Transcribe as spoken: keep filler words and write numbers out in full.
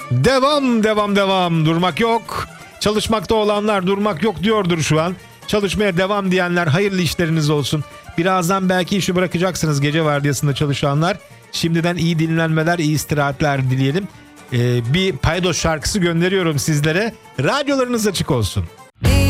Devam, devam, devam. Durmak yok. Çalışmakta olanlar durmak yok diyordur şu an. Çalışmaya devam diyenler hayırlı işleriniz olsun. Birazdan belki işi bırakacaksınız gece vardiyasında çalışanlar. Şimdiden iyi dinlenmeler, iyi istirahatler dileyelim. Ee, bir paydos şarkısı gönderiyorum sizlere. Radyolarınız açık olsun.